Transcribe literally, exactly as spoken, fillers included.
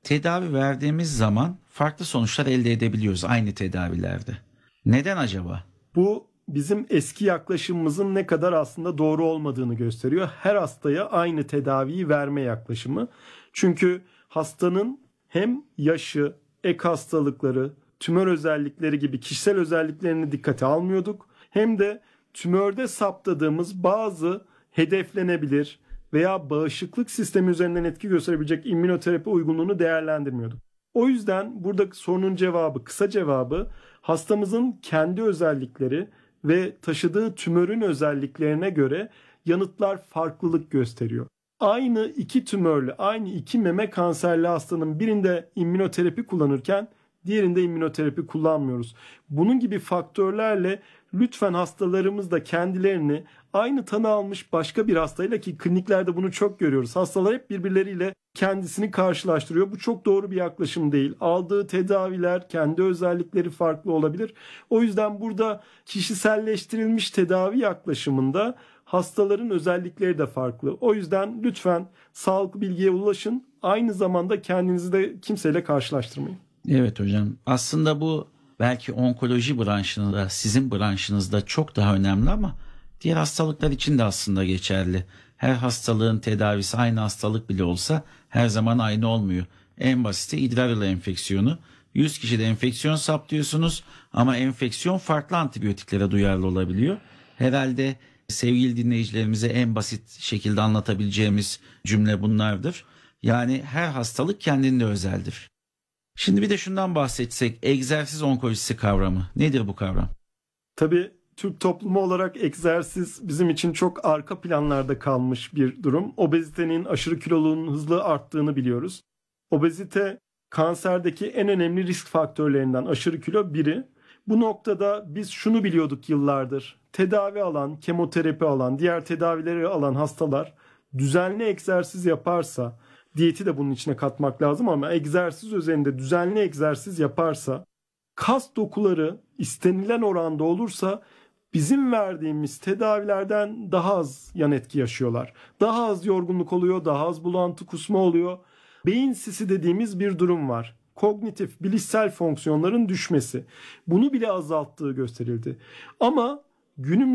tedavi verdiğimiz zaman farklı sonuçlar elde edebiliyoruz aynı tedavilerde. Neden acaba? Bu bizim eski yaklaşımımızın ne kadar aslında doğru olmadığını gösteriyor. Her hastaya aynı tedaviyi verme yaklaşımı. Çünkü hastanın hem yaşı, ek hastalıkları, tümör özellikleri gibi kişisel özelliklerini dikkate almıyorduk. Hem de tümörde saptadığımız bazı hedeflenebilir veya bağışıklık sistemi üzerinden etki gösterebilecek immünoterapi uygunluğunu değerlendirmiyorduk. O yüzden burada sorunun cevabı, kısa cevabı hastamızın kendi özellikleri ve taşıdığı tümörün özelliklerine göre yanıtlar farklılık gösteriyor. Aynı iki tümörlü, aynı iki meme kanserli hastanın birinde immünoterapi kullanırken diğerinde immünoterapi kullanmıyoruz. Bunun gibi faktörlerle lütfen hastalarımız da kendilerini aynı tanı almış başka bir hastayla, ki kliniklerde bunu çok görüyoruz. Hastalar hep birbirleriyle kendisini karşılaştırıyor. Bu çok doğru bir yaklaşım değil. Aldığı tedaviler, kendi özellikleri farklı olabilir. O yüzden burada kişiselleştirilmiş tedavi yaklaşımında hastaların özellikleri de farklı. O yüzden lütfen sağlıklı bilgiye ulaşın. Aynı zamanda kendinizi de kimseyle karşılaştırmayın. Evet hocam. Aslında bu belki onkoloji branşında, sizin branşınızda çok daha önemli ama diğer hastalıklar için de aslında geçerli. Her hastalığın tedavisi aynı hastalık bile olsa her zaman aynı olmuyor. En basiti idrar yolu enfeksiyonu. yüz kişide enfeksiyon saptıyorsunuz ama enfeksiyon farklı antibiyotiklere duyarlı olabiliyor. Herhalde sevgili dinleyicilerimize en basit şekilde anlatabileceğimiz cümle bunlardır. Yani her hastalık kendinde özeldir. Şimdi bir de şundan bahsetsek, egzersiz onkolojisi kavramı. Nedir bu kavram? Tabii Türk toplumu olarak egzersiz bizim için çok arka planlarda kalmış bir durum. Obezitenin, aşırı kiloluğun hızlı arttığını biliyoruz. Obezite kanserdeki en önemli risk faktörlerinden, aşırı kilo biri. Bu noktada biz şunu biliyorduk yıllardır. Tedavi alan, kemoterapi alan, diğer tedavileri alan hastalar düzenli egzersiz yaparsa, diyeti de bunun içine katmak lazım ama egzersiz üzerinde düzenli egzersiz yaparsa, kas dokuları istenilen oranda olursa bizim verdiğimiz tedavilerden daha az yan etki yaşıyorlar. Daha az yorgunluk oluyor, daha az bulantı, kusma oluyor. Beyin sisi dediğimiz bir durum var. Kognitif, bilişsel fonksiyonların düşmesi. Bunu bile azalttığı gösterildi. Ama günümüz